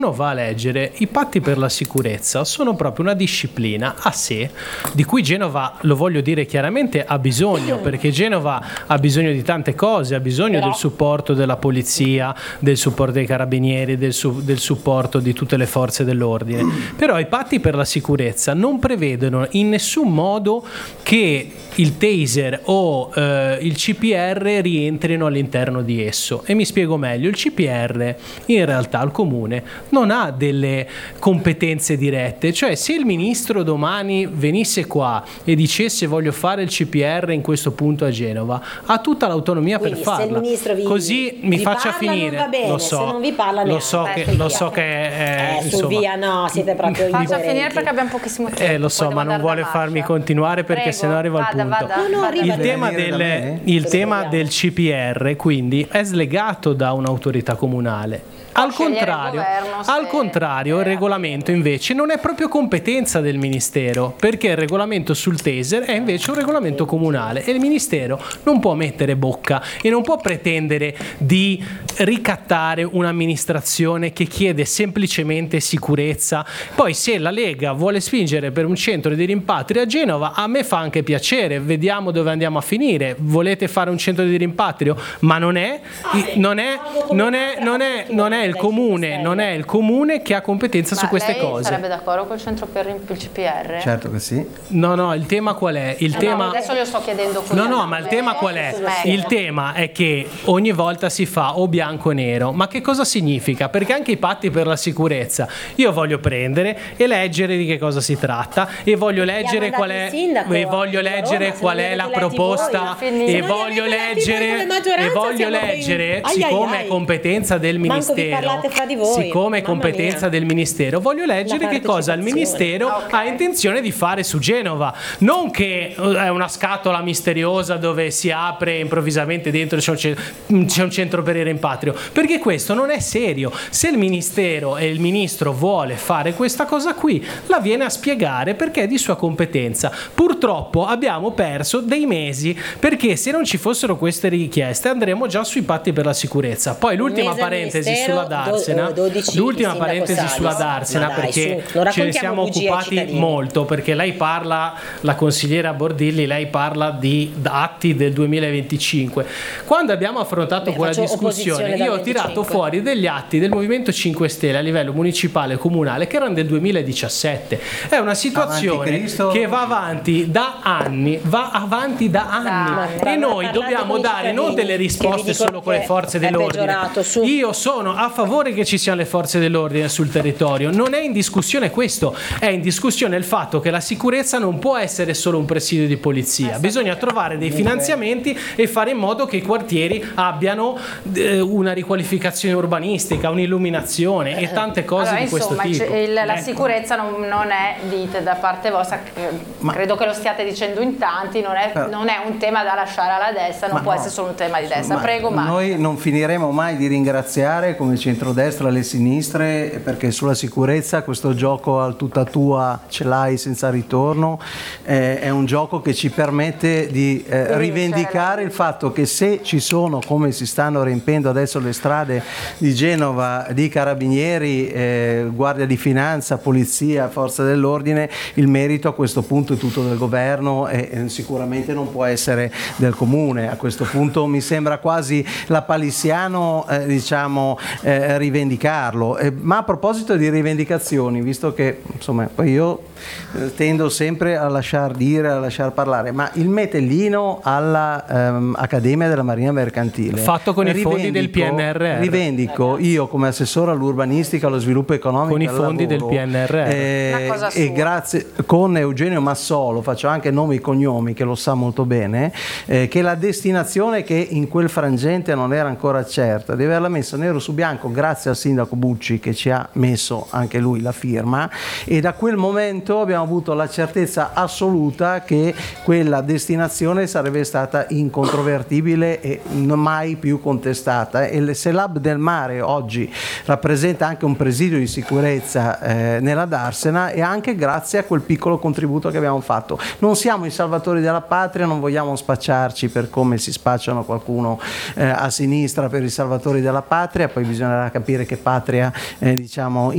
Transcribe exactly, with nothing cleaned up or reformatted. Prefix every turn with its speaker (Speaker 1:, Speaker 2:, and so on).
Speaker 1: uno va a leggere, i patti per la sicurezza sono proprio una disciplina a sé, di cui Genova, lo voglio dire chiaramente, ha bisogno, perché Genova ha bisogno di tante cose, ha bisogno
Speaker 2: Però...
Speaker 1: del supporto della polizia, del supporto dei carabinieri, del, su, del supporto di tutte le forze dell'ordine. Però i patti per la sicurezza non prevedono in nessun modo che il taser o eh, il C P R rientrino all'interno di esso. E mi spiego meglio: il C P R in realtà al comune non ha delle competenze dirette, cioè se il ministro domani venisse qua e dicesse voglio fare il C P R in questo punto a Genova, ha tutta l'autonomia. Quindi, per farla.
Speaker 2: Se il ministro vi,
Speaker 1: così mi
Speaker 2: vi
Speaker 1: faccia
Speaker 2: parla,
Speaker 1: finire,
Speaker 2: non va bene,
Speaker 1: lo so,
Speaker 2: se non vi parla
Speaker 1: lo so
Speaker 2: neanche,
Speaker 1: che, lo so che è,
Speaker 2: eh,
Speaker 1: insomma,
Speaker 2: su via no, siete proprio
Speaker 3: faccia finire perché abbiamo pochissimo tempo.
Speaker 1: Eh, lo so, ma non vuole farmi continuare perché
Speaker 3: Prego,
Speaker 1: sennò arrivo
Speaker 3: vada,
Speaker 1: al punto.
Speaker 3: Vada,
Speaker 2: no, no,
Speaker 3: vada.
Speaker 1: Il tema, del, il tema del C P R quindi è slegato da un'autorità comunale. Al contrario,
Speaker 3: governo,
Speaker 1: al contrario il regolamento invece non è proprio competenza del Ministero, perché il regolamento sul taser è invece un regolamento comunale e il Ministero non può mettere bocca e non può pretendere di ricattare un'amministrazione che chiede semplicemente sicurezza. Poi se la Lega vuole spingere per un centro di rimpatrio a Genova, a me fa anche piacere, vediamo dove andiamo a finire. Volete fare un centro di rimpatrio? Ma non è non è non è non è non è il comune, non è il comune che ha competenza
Speaker 3: Ma
Speaker 1: su queste
Speaker 3: lei
Speaker 1: cose.
Speaker 3: Sarebbe d'accordo col centro per il C P R?
Speaker 4: Certo che sì.
Speaker 1: No, no, il tema qual è? Il
Speaker 3: no,
Speaker 1: tema...
Speaker 3: no, adesso glielo sto chiedendo qui.
Speaker 1: No, no, ma il tema qual è? Il tema è che ogni volta si fa o bianco o nero. Ma che cosa significa? Perché anche i patti per la sicurezza io voglio prendere e leggere di che cosa si tratta e voglio leggere qual è e voglio leggere qual è la proposta e voglio leggere e voglio leggere siccome è competenza del Ministero, siccome è competenza del Ministero, voglio leggere che cosa il Ministero ha intenzione di fare su Genova, non che è una scatola misteriosa dove si apre improvvisamente dentro c'è un, centro, c'è un centro per il rimpatrio, perché questo non è serio. Se il Ministero e il Ministro vuole fare questa cosa qui, la viene a spiegare perché è di sua competenza. Purtroppo abbiamo perso dei mesi, perché se non ci fossero queste richieste andremo già sui patti per la sicurezza. Poi l'ultima parentesi sulla Darsena, l'ultima parentesi sulla Darsena, dai, perché su, ce ne siamo occupati molto, perché lei parla, la consigliera Bordilli, lei parla di atti del duemilaventicinque. Quando abbiamo affrontato Beh, quella discussione io ho tirato fuori degli atti del Movimento cinque Stelle a livello municipale e comunale che erano del duemiladiciassette. È una situazione che va avanti da anni, va avanti da anni da, e noi dobbiamo dare non delle risposte solo con le forze dell'ordine. Io sono a favore che ci siano le forze dell'ordine sul territorio, non è in discussione questo, è in discussione il fatto che la sicurezza non può essere solo un presidio di polizia, bisogna trovare dei finanziamenti e fare in modo che i quartieri abbiano eh, una riqualificazione urbanistica, un'illuminazione e tante cose allora, di questo
Speaker 3: insomma,
Speaker 1: tipo.
Speaker 3: Il, la
Speaker 1: ecco.
Speaker 3: sicurezza non, non è, dite da parte vostra, ma, credo che lo stiate dicendo in tanti, non è, però, non è un tema da lasciare alla destra, non può no, essere solo un tema di destra. Prego, ma
Speaker 4: noi non finiremo mai di ringraziare come centrodestra le sinistre, perché sulla sicurezza questo gioco al tutta tua ce l'hai senza ritorno, eh, è un gioco che ci permette di eh, rivendicare il fatto che se ci sono, come si stanno riempendo adesso le strade di Genova, di carabinieri, eh, guardia di finanza, polizia, forza dell'ordine, il merito a questo punto è tutto del governo e eh, sicuramente non può essere del comune. A questo punto mi sembra quasi lapalissiano eh, diciamo eh, rivendicarlo, eh, ma a proposito di rivendicazioni, visto che insomma poi io eh, tendo sempre a lasciar dire, a lasciar parlare, ma il metellino alla ehm, Accademia della Marina Mercantile
Speaker 1: fatto con i fondi del P N R R,
Speaker 4: rivendico io come assessore all'urbanistica, allo sviluppo economico
Speaker 1: con i fondi
Speaker 4: lavoro,
Speaker 1: del P N R R
Speaker 4: eh, e grazie con Eugenio Massolo, faccio anche nomi e cognomi che lo sa molto bene, eh, che la destinazione che in quel frangente non era ancora certa di averla messa nero su bianco grazie al sindaco Bucci che ci ha messo anche lui la firma, e da quel momento abbiamo avuto la certezza assoluta che quella destinazione sarebbe stata incontrovertibile e mai più contestata, e il Selab del Mare oggi rappresenta anche un presidio di sicurezza eh, nella Darsena, e anche grazie a quel piccolo contributo che abbiamo fatto. Non siamo i salvatori della patria, non vogliamo spacciarci per come si spacciano qualcuno eh, a sinistra per i salvatori della patria, poi bisognerà capire che patria eh, diciamo